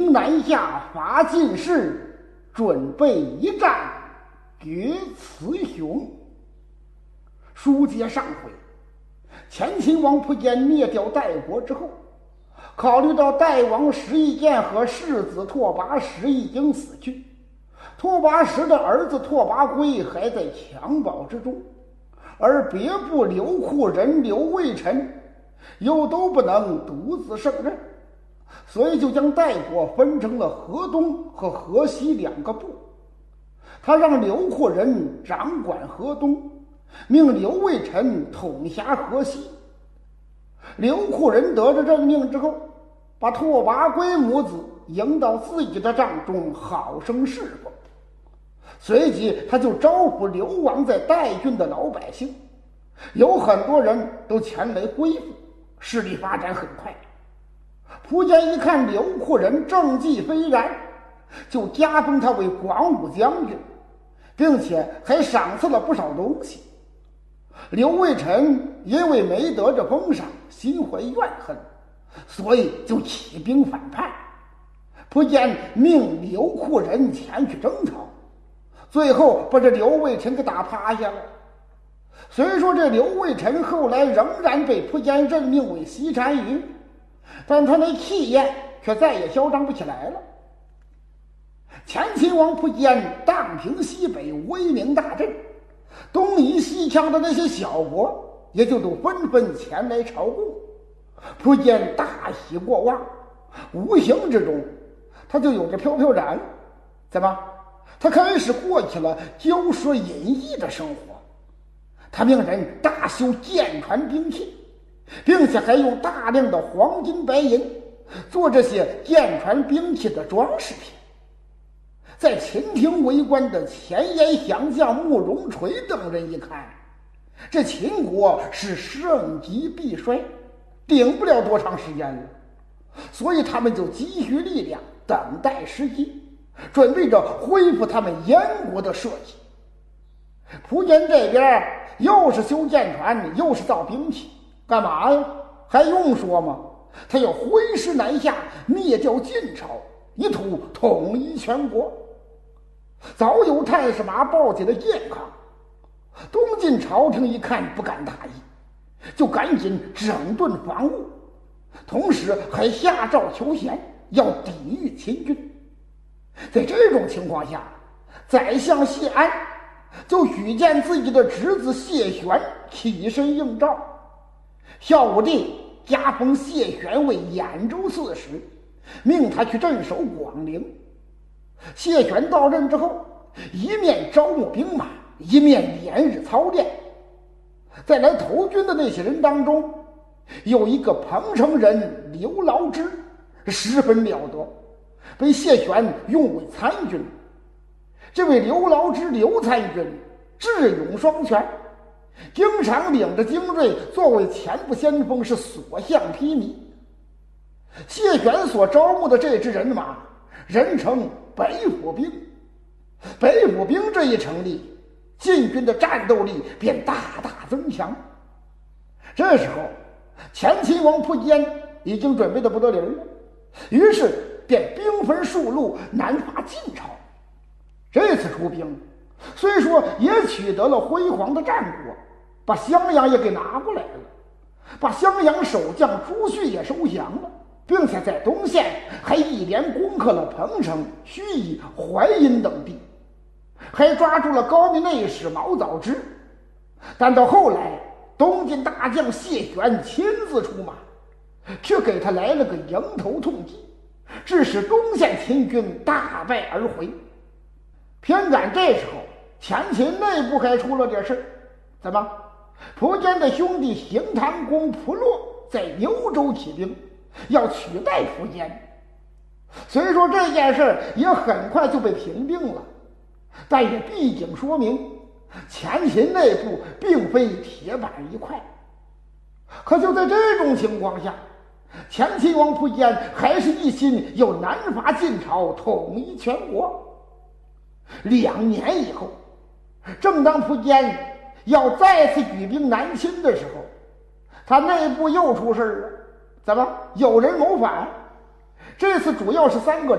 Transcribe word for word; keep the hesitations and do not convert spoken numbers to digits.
兵南下，伐晋士，准备一战决雌雄。书接上回，前秦王仆坚灭掉代国之后，考虑到代王石义建和世子拓跋石已经死去，拓跋石的儿子拓跋圭还在襁褓之中，而别部刘库人刘卫臣又都不能独自胜任，所以就将代国分成了河东和河西两个部。他让刘库人掌管河东，命刘卫臣统辖河西。刘库人得着任命之后，把拓跋圭母子迎到自己的帐中，好生侍奉。随即他就招呼流亡在代郡的老百姓，有很多人都前来归附，势力发展很快。仆坚一看刘库人政绩斐然，就加封他为广武将军，并且还赏赐了不少东西。刘卫臣因为没得这封赏，心怀怨恨，所以就起兵反叛。仆坚命刘库人前去征讨，最后把这刘卫臣给打趴下了。虽说这刘卫臣后来仍然被仆坚任命为西单于，但他那气焰却再也嚣张不起来了。前秦王仆坚荡平西北，威名大振，东夷西羌的那些小国也就都纷纷前来朝贡。仆坚大喜过望，无形之中他就有着飘飘然，怎么他开始过起了骄奢淫逸的生活。他命人大修舰船兵器，并且还用大量的黄金白银做这些舰船兵器的装饰品。在秦庭为官的前沿降将慕容垂等人一看，这秦国是盛极必衰，顶不了多长时间了，所以他们就积蓄力量，等待时机，准备着恢复他们燕国的社稷。仆坚这边又是修舰船，又是造兵器，干嘛呀？还用说吗？他要挥师南下，灭掉晋朝，以图统一全国。早有太史麻报起了健康，东晋朝廷一看不敢大意，就赶紧整顿防务，同时还下诏求贤，要抵御秦军。在这种情况下，宰相谢安就举荐自己的侄子谢玄起身应召。孝武帝加封谢玄为兖州刺史，命他去镇守广陵。谢玄到任之后，一面招募兵马，一面连日操练。在来投军的那些人当中，有一个彭城人刘牢之，十分了得，被谢玄用为参军。这位刘牢之刘参军智勇双全，经常领着精锐作为前部先锋，是所向披靡。谢玄所招募的这支人马人称北府兵。北府兵这一成立，晋军的战斗力便大大增强。这时候前秦王仆坚已经准备的不得了了，于是便兵分数路南伐晋朝。这次出兵虽说也取得了辉煌的战果，把襄阳也给拿过来了，把襄阳守将朱旭也收降了，并且在东线还一连攻克了彭城、盱眙、淮阴等地，还抓住了高密内史毛藻之。但到后来，东晋大将谢玄亲自出马，却给他来了个迎头痛击，致使东线秦军大败而回。偏赶这时候，前秦内部还出了点事。怎么？仆坚的兄弟邢檀公仆洛在牛州起兵，要取代苻坚。虽说这件事也很快就被平定了，但也毕竟说明前秦内部并非铁板一块。可就在这种情况下，前秦王仆坚还是一心要南伐晋朝，统一全国。两年以后，正当仆坚要再次举兵南侵的时候，他内部又出事了。怎么？有人谋反。这次主要是三个